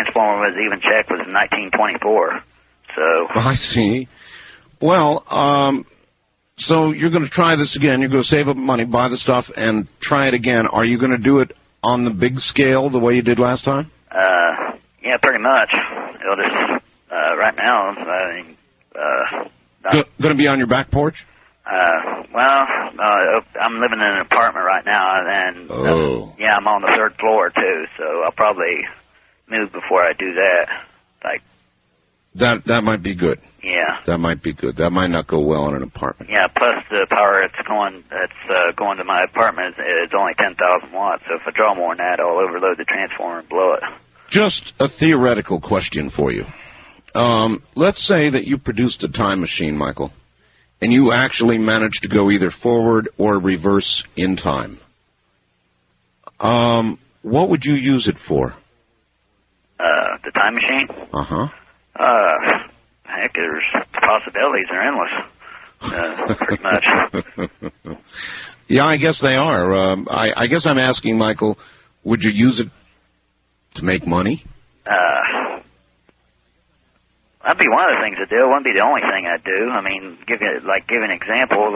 transformer was even checked was in 1924. So I see. Well, so you're going to try this again. You're going to save up money, buy the stuff, and try it again. Are you going to do it on the big scale the way you did last time? Yeah, pretty much. It'll just right now. I mean, going to be on your back porch? I'm living in an apartment right now, and yeah, I'm on the 3rd floor too. So I'll probably move before I do that. Like that might be good. Yeah, that might be good. That might not go well in an apartment. Yeah, plus the power that's going to my apartment is only 10,000 watts. So if I draw more than that, I'll overload the transformer and blow it. Just a theoretical question for you. Let's say that you produced a time machine, Michael, and you actually managed to go either forward or reverse in time. What would you use it for? The time machine? Uh-huh. Heck, there's possibilities are endless. Pretty much. Yeah, I guess they are. I guess I'm asking, Michael, would you use it to make money? That'd be one of the things I'd do. It wouldn't be the only thing I'd do. I mean, give an example.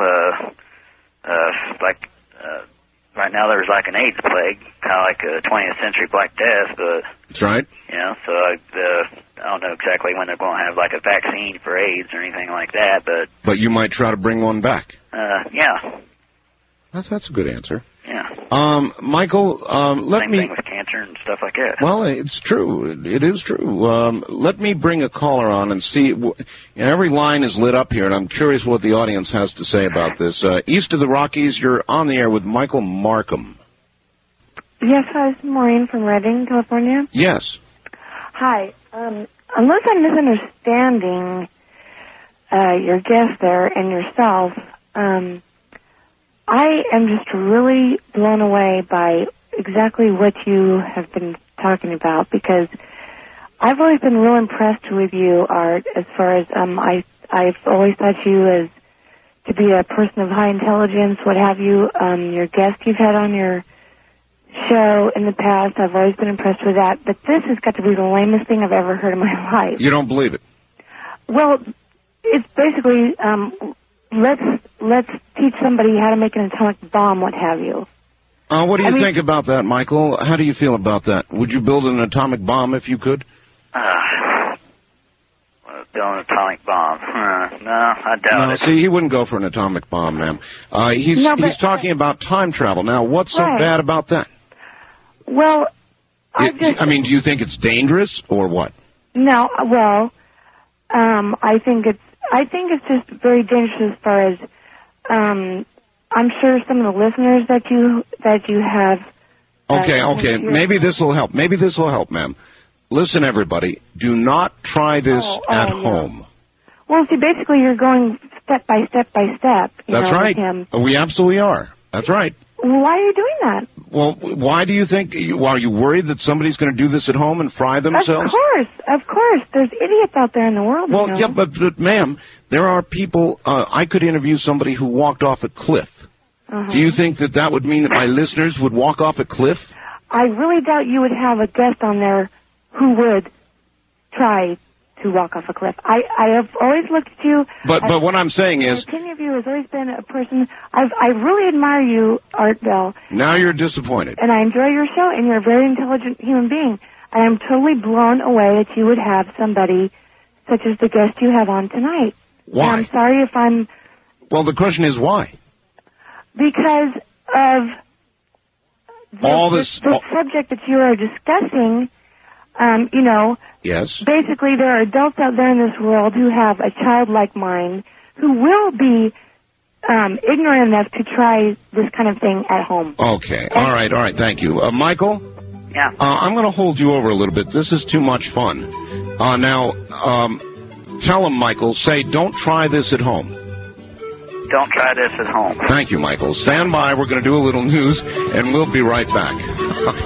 Right now there's like an AIDS plague, kind of like a 20th century Black Death, but that's right. You know, so I don't know exactly when they're going to have like a vaccine for AIDS or anything like that, but you might try to bring one back. Yeah. That's a good answer. Yeah. Michael, Same thing with cancer and stuff like that. Well, it's true. It is true. Let me bring a caller on and see. And every line is lit up here, and I'm curious what the audience has to say about this. East of the Rockies, you're on the air with Michael Markham. Yes, hi, this is Maureen from Redding, California. Yes. Hi. Unless I'm misunderstanding your guest there and yourself, I am just really blown away by exactly what you have been talking about, because I've always been real impressed with you, Art, as far as I've always thought you as to be a person of high intelligence, what have you. Your guests you've had on your show in the past, I've always been impressed with that, but this has got to be the lamest thing I've ever heard in my life. You don't believe it? Well, it's basically... Let's teach somebody how to make an atomic bomb, what have you. What do you think about that, Michael? How do you feel about that? Would you build an atomic bomb if you could? Build an atomic bomb? No, I doubt it. See, he wouldn't go for an atomic bomb, ma'am. He's talking about time travel. Now, what's so bad about that? Well, I mean, do you think it's dangerous or what? No, well, I think it's just very dangerous as far as, I'm sure some of the listeners that you have. Okay. Maybe this will help. Ma'am. Listen, everybody. Do not try this at home. Well, see, basically you're going step by step by step. That's right. We absolutely are. That's right. Why are you doing that? Well, why do you think? Are you worried that somebody's going to do this at home and fry themselves? Of course. There's idiots out there in the world. Well, yeah, but ma'am, there are people. I could interview somebody who walked off a cliff. Do you think that would mean that my listeners would walk off a cliff? I really doubt you would have a guest on there who would try to walk off a cliff. I have always looked at you. But what I'm saying is, my opinion of you has always been a person. I really admire you, Art Bell. Now you're disappointed. And I enjoy your show, and you're a very intelligent human being. I am totally blown away that you would have somebody such as the guest you have on tonight. Why? And I'm sorry if I'm... Well, the question is why? Because of the subject that you are discussing, Yes. Basically, there are adults out there in this world who have a childlike mind who will be ignorant enough to try this kind of thing at home. Okay. All right. Thank you. Michael? Yeah? I'm going to hold you over a little bit. This is too much fun. Now, tell him, Michael, say, don't try this at home. Don't try this at home. Thank you, Michael. Stand by. We're going to do a little news, and we'll be right back.